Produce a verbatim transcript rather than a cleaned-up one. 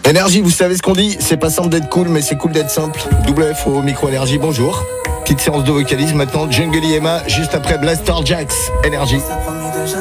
Énergie, vous savez ce qu'on dit, c'est pas simple d'être cool, mais c'est cool d'être simple. W F au micro Énergie, bonjour. Petite séance de vocalisme maintenant, Jungle Emma, juste après Blaster Jax, Énergie.